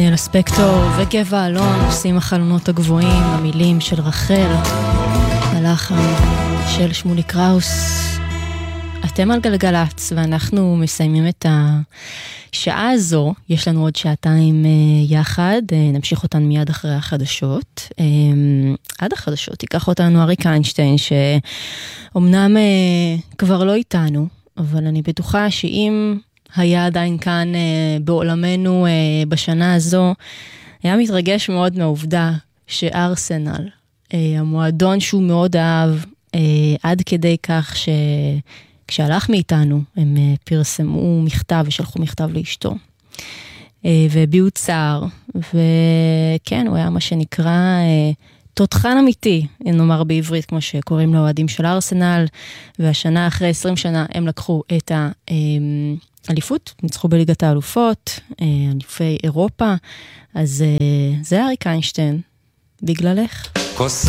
דניאל אספקטור וגבע אלון עושים החלונות הגבוהים, המילים של רחל, הלחן של שמולי קראוס. אתם על גלגלץ ואנחנו מסיימים את השעה הזו. יש לנו עוד שעתיים יחד, נמשיך אותן מיד אחרי החדשות. עד החדשות ייקח אותנו אריק איינשטיין, שאומנם כבר לא איתנו, אבל אני בטוחה שאם היה עדיין כאן בעולמנו בשנה הזו, היה מתרגש מאוד מהעובדה שארסנל, המועדון שהוא מאוד אהב, עד כדי כך כשהלך מאיתנו, הם פרסמו מכתב ושלחו מכתב לאשתו, והביעו צער, וכן, הוא היה מה שנקרא תותחן אמיתי, נאמר בעברית, כמו שקוראים לאוהדים של ארסנל, והשנה אחרי 20 שנה הם לקחו את אליפות, ניצחו בליגת האלופות, אלופי אירופה, אז זה אריק איינשטיין, בגללך. כוס